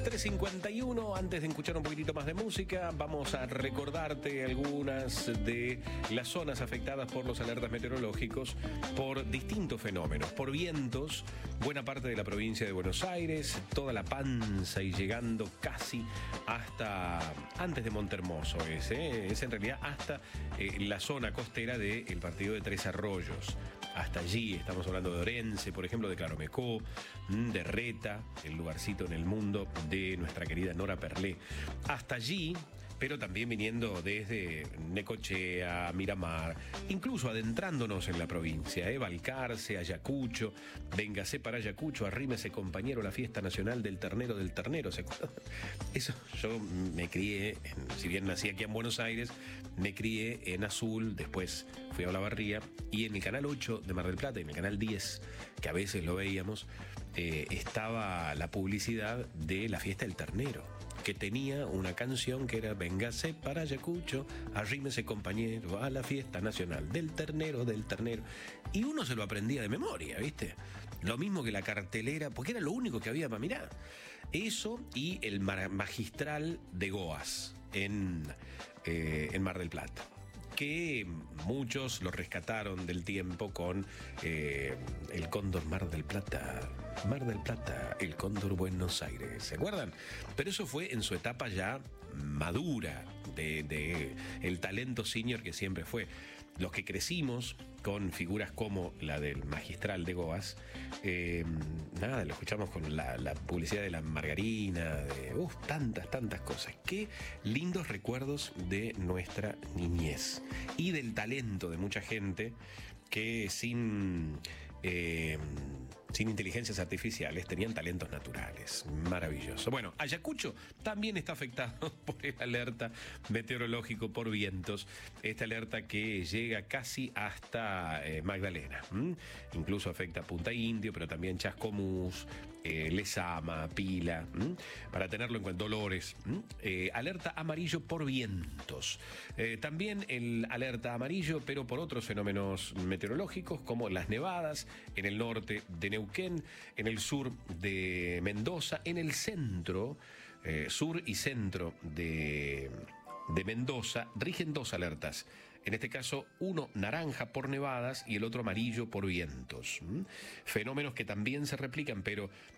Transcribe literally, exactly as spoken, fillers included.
tres cincuenta y uno, antes de escuchar un poquitito más de música, vamos a recordarte algunas de las zonas afectadas por los alertas meteorológicos por distintos fenómenos, por vientos, buena parte de la provincia de Buenos Aires, toda la Panza y llegando casi hasta antes de Montermoso, es, ¿eh? es en realidad hasta eh, la zona costera del partido de Tres Arroyos. Hasta allí estamos hablando de Orense, por ejemplo, de Claromecó, de Reta, el lugarcito en el mundo de nuestra querida Nora Perlé. Hasta allí, pero también viniendo desde Necochea, Miramar, incluso adentrándonos en la provincia, ¿eh? Balcarce, Ayacucho, véngase para Ayacucho, arrímese compañero, la fiesta nacional del ternero del ternero, ¿se acuerdan? Eso, yo me crié, en, si bien nací aquí en Buenos Aires, me crié en Azul, después fui a Olavarría, y en el canal ocho de Mar del Plata, y en el canal diez, que a veces lo veíamos, eh, estaba la publicidad de la fiesta del ternero, que tenía una canción que era véngase para Ayacucho, arrímese compañero a la fiesta nacional del ternero, del ternero. Y uno se lo aprendía de memoria, ¿viste? Lo mismo que la cartelera, porque era lo único que había para mirar. Eso y el magistral de Goas en, eh, en Mar del Plata, que muchos lo rescataron del tiempo con eh, el Cóndor Mar del Plata, Mar del Plata, el Cóndor Buenos Aires, ¿se acuerdan? Pero eso fue en su etapa ya madura de, de el talento senior que siempre fue. Los que crecimos con figuras como la del magistral de Goas, eh, nada, lo escuchamos con la, la publicidad de la margarina, de uf, tantas, tantas cosas. Qué lindos recuerdos de nuestra niñez y del talento de mucha gente que sin, eh, sin inteligencias artificiales tenían talentos naturales. Maravilloso. Bueno, Ayacucho también está afectado por el alerta meteorológico por vientos. Esta alerta que llega casi hasta eh, Magdalena. ¿Mm? Incluso afecta a Punta Indio, pero también Chascomús, eh, Lezama, Pila. ¿Mm? Para tenerlo en cuenta, Dolores. ¿Mm? Eh, alerta amarillo por vientos. Eh, también el alerta amarillo, pero por otros fenómenos meteorológicos. meteorológicos como las nevadas en el norte de Neuquén, en el sur de Mendoza, en el centro, eh, sur y centro de, de Mendoza, rigen dos alertas. En este caso, uno naranja por nevadas y el otro amarillo por vientos. ¿Mm? Fenómenos que también se replican, pero